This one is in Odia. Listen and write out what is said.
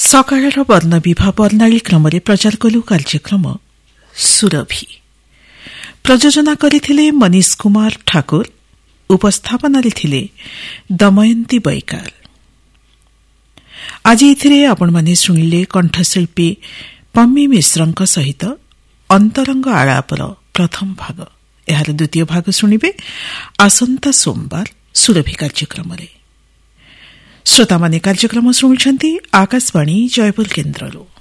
ସକାଳର ବର୍ଣ୍ଣବିଭା ବର୍ଣ୍ଣାଳୀ କ୍ରମରେ ପ୍ରଚାର କଲୁ କାର୍ଯ୍ୟକ୍ରମ ସୁରଭି। ପ୍ରଯୋଜନା କରିଥିଲେ ମନୀଷ କୁମାର ଠାକୁର, ଉପସ୍ଥାପନାରେ ଥିଲେ ଦମୟନ୍ତୀ ବୈକାଲ। ଆଜି ଏଥିରେ ଆପଣମାନେ ଶୁଣିଲେ କଣ୍ଠଶିଳ୍ପୀ ପମ୍ମୀ ମିଶ୍ରଙ୍କ ସହିତ ଅନ୍ତରଙ୍ଗ ଆଳାପର ପ୍ରଥମ ଭାଗ। ଏହାର ଦ୍ୱିତୀୟ ଭାଗ ଶୁଣିବେ ଆସନ୍ତା ସୋମବାର ସୁରଭି କାର୍ଯ୍ୟକ୍ରମରେ। ଶ୍ରୋତାମାନେ କାର୍ଯ୍ୟକ୍ରମ ଶୁଣୁଛନ୍ତି ଆକାଶବାଣୀ ଜୟପୁର କେନ୍ଦ୍ରରୁ।